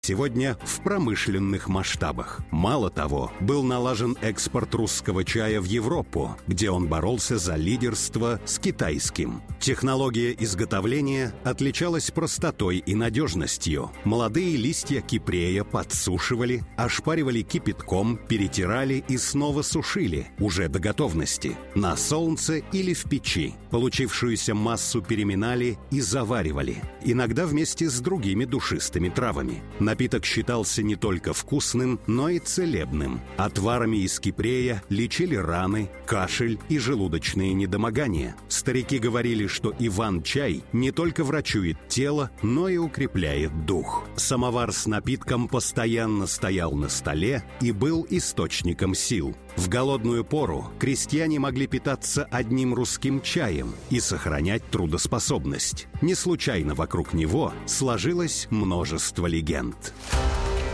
Сегодня в промышленных масштабах. Мало того, был налажен экспорт русского чая в Европу, где он боролся за лидерство с китайским. Технология изготовления отличалась простотой и надежностью. Молодые листья кипрея подсушивали, ошпаривали кипятком, перетирали и снова сушили, уже до готовности, на солнце или в печи. Получившуюся массу переминали и заваривали, иногда вместе с другими душистыми травами. Напиток считался не только вкусным, но и целебным. Отварами из кипрея лечили раны, кашель и желудочные недомогания. Старики говорили, что Иван-чай не только врачует тело, но и укрепляет дух. Самовар с напитком постоянно стоял на столе и был источником сил. В голодную пору крестьяне могли питаться одним русским чаем и сохранять трудоспособность. Не случайно вокруг него сложилось множество легенд.